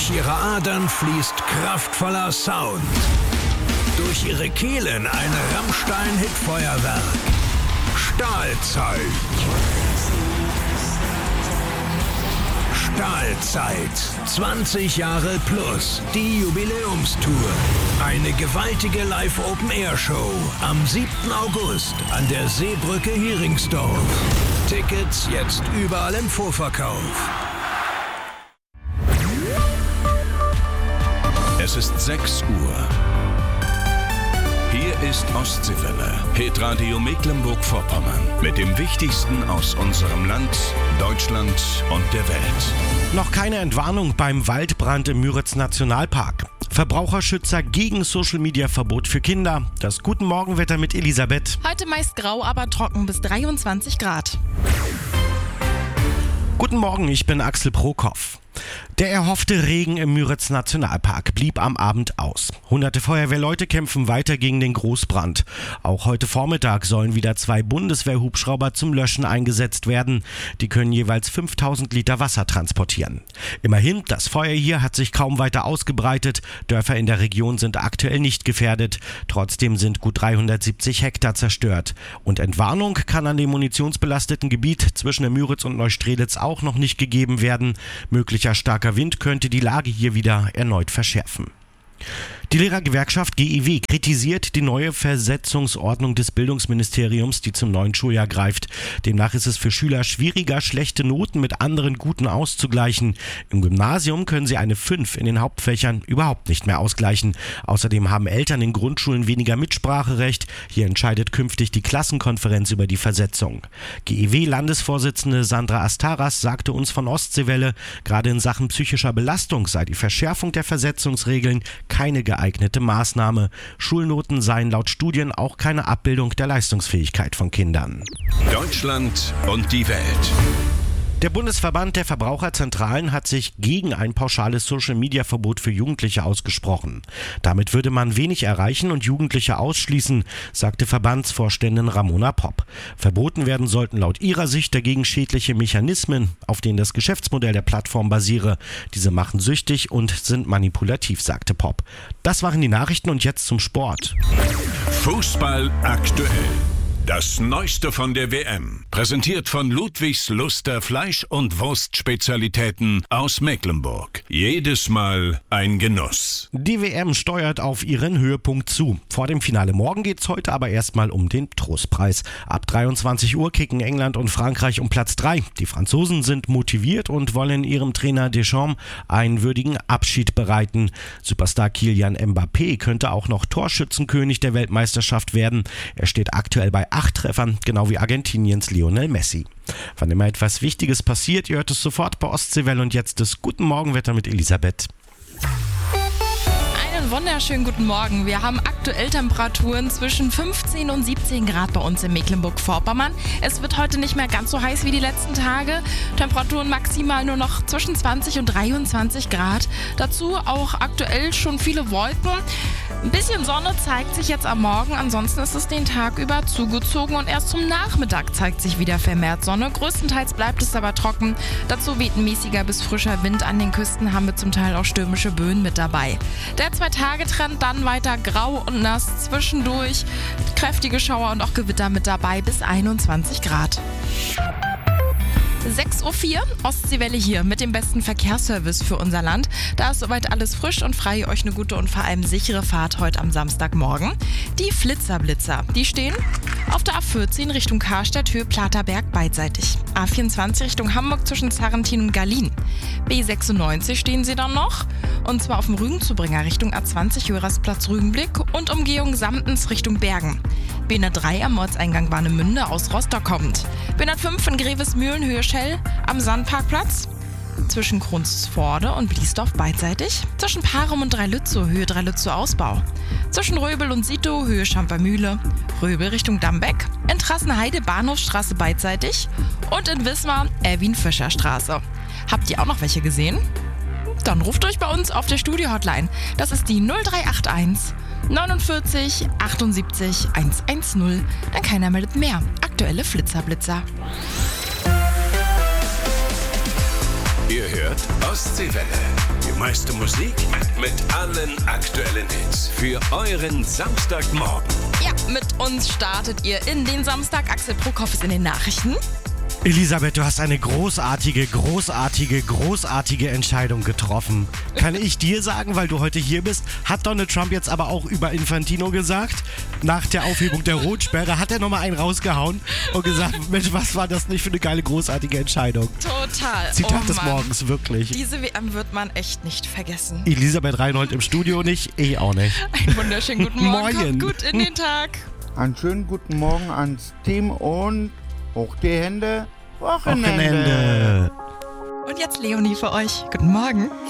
Durch ihre Adern fließt kraftvoller Sound. Durch ihre Kehlen ein Rammstein-Hitfeuerwerk. Stahlzeit. Stahlzeit. 20 Jahre plus. Die Jubiläumstour. Eine gewaltige Live-Open-Air-Show am 7. August an der Seebrücke Heringsdorf. Tickets jetzt überall im Vorverkauf. Es ist 6 Uhr. Hier ist Ostseewelle, Hitradio Mecklenburg-Vorpommern. Mit dem Wichtigsten aus unserem Land, Deutschland und der Welt. Noch keine Entwarnung beim Waldbrand im Müritz-Nationalpark. Verbraucherschützer gegen Social-Media-Verbot für Kinder. Das Guten Morgenwetter mit Elisabeth. Heute meist grau, aber trocken bis 23 Grad. Guten Morgen, ich bin Axel Prokopf. Der erhoffte Regen im Müritz-Nationalpark blieb am Abend aus. Hunderte Feuerwehrleute kämpfen weiter gegen den Großbrand. Auch heute Vormittag sollen wieder 2 Bundeswehrhubschrauber zum Löschen eingesetzt werden. Die können jeweils 5000 Liter Wasser transportieren. Immerhin, das Feuer hier hat sich kaum weiter ausgebreitet. Dörfer in der Region sind aktuell nicht gefährdet. Trotzdem sind gut 370 Hektar zerstört. Und Entwarnung kann an dem munitionsbelasteten Gebiet zwischen der Müritz und Neustrelitz auch noch nicht gegeben werden. Möglicher starker Wind könnte die Lage hier wieder erneut verschärfen. Die Lehrergewerkschaft GEW kritisiert die neue Versetzungsordnung des Bildungsministeriums, die zum neuen Schuljahr greift. Demnach ist es für Schüler schwieriger, schlechte Noten mit anderen guten auszugleichen. Im Gymnasium können sie eine 5 in den Hauptfächern überhaupt nicht mehr ausgleichen. Außerdem haben Eltern in Grundschulen weniger Mitspracherecht. Hier entscheidet künftig die Klassenkonferenz über die Versetzung. GEW-Landesvorsitzende Sandra Astaras sagte uns von Ostseewelle, gerade in Sachen psychischer Belastung sei die Verschärfung der Versetzungsregeln keine geeignete Maßnahme. Schulnoten seien laut Studien auch keine Abbildung der Leistungsfähigkeit von Kindern. Deutschland und die Welt. Der Bundesverband der Verbraucherzentralen hat sich gegen ein pauschales Social-Media-Verbot für Jugendliche ausgesprochen. Damit würde man wenig erreichen und Jugendliche ausschließen, sagte Verbandsvorständin Ramona Popp. Verboten werden sollten laut ihrer Sicht dagegen schädliche Mechanismen, auf denen das Geschäftsmodell der Plattform basiere. Diese machen süchtig und sind manipulativ, sagte Popp. Das waren die Nachrichten und jetzt zum Sport. Fußball aktuell. Das Neueste von der WM. Präsentiert von Ludwigs Luster Fleisch- und Wurstspezialitäten aus Mecklenburg. Jedes Mal ein Genuss. Die WM steuert auf ihren Höhepunkt zu. Vor dem Finale morgen geht's heute aber erstmal um den Trostpreis. Ab 23 Uhr kicken England und Frankreich um Platz 3. Die Franzosen sind motiviert und wollen ihrem Trainer Deschamps einen würdigen Abschied bereiten. Superstar Kylian Mbappé könnte auch noch Torschützenkönig der Weltmeisterschaft werden. Er steht aktuell bei 8 Treffern, genau wie Argentiniens Lionel Messi. Wann immer etwas Wichtiges passiert, ihr hört es sofort bei Ostseewelle und jetzt das Guten Morgenwetter mit Elisabeth. Wunderschönen guten Morgen. Wir haben aktuell Temperaturen zwischen 15 und 17 Grad bei uns in Mecklenburg-Vorpommern. Es wird heute nicht mehr ganz so heiß wie die letzten Tage. Temperaturen maximal nur noch zwischen 20 und 23 Grad. Dazu auch aktuell schon viele Wolken. Ein bisschen Sonne zeigt sich jetzt am Morgen, ansonsten ist es den Tag über zugezogen und erst zum Nachmittag zeigt sich wieder vermehrt Sonne. Größtenteils bleibt es aber trocken. Dazu weht ein mäßiger bis frischer Wind. An den Küsten haben wir zum Teil auch stürmische Böen mit dabei. Der 2-Tage-Trend dann weiter grau und nass zwischendurch. Kräftige Schauer und auch Gewitter mit dabei bis 21 Grad. 6:04 Uhr, Ostseewelle hier mit dem besten Verkehrsservice für unser Land. Da ist soweit alles frisch und frei. Euch eine gute und vor allem sichere Fahrt heute am Samstagmorgen. Die Flitzer-Blitzer, die stehen auf der A14 Richtung Karstadt, Höhe Platerberg beidseitig. A24 Richtung Hamburg zwischen Zarrentin und Gallien. B96 stehen sie dann noch. Und zwar auf dem Rügenzubringer Richtung A20 Hörersplatz Rügenblick und Umgehung Samtens Richtung Bergen. B103 am Ortseingang Warnemünde aus Rostock kommt. B105 in Grevesmühlen Höhe Schell am Sandparkplatz. Zwischen Kronsforde und Bliesdorf beidseitig. Zwischen Parum und Dreilützow Höhe Dreilützow Ausbau. Zwischen Röbel und Sito Höhe Schampermühle. Röbel Richtung Dambeck. In Trassenheide Bahnhofsstraße beidseitig. Und in Wismar Erwin-Fischer-Straße. Habt ihr auch noch welche gesehen? Dann ruft euch bei uns auf der Studio-Hotline. Das ist die 0381 49 78 110. Dann keiner meldet mehr. Aktuelle Flitzer-Blitzer. Ihr hört Ostseewelle. meiste Musik mit allen aktuellen Hits für euren Samstagmorgen. Ja, mit uns startet ihr in den Samstag. Axel Prokop ist in den Nachrichten. Elisabeth, du hast eine großartige Entscheidung getroffen. Kann ich dir sagen, weil du heute hier bist, hat Donald Trump jetzt aber auch über Infantino gesagt. Nach der Aufhebung der Rotsperre hat er nochmal einen rausgehauen und gesagt, Mensch, was war das nicht für eine geile, großartige Entscheidung. Total. Zitat des Morgens, wirklich. Diese WM wird man echt nicht vergessen. Elisabeth Reinhold im Studio nicht, ich auch nicht. Einen wunderschönen guten Morgen. Moin. Kommt gut in den Tag. Einen schönen guten Morgen ans Team und hoch die Hände, Wochenende. Wochenende. Und jetzt Leonie für euch. Guten Morgen.